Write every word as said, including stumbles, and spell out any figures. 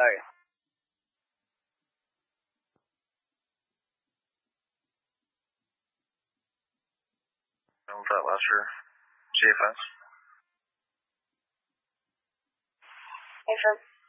sorry. What's that, Lester? C F S? Affirm.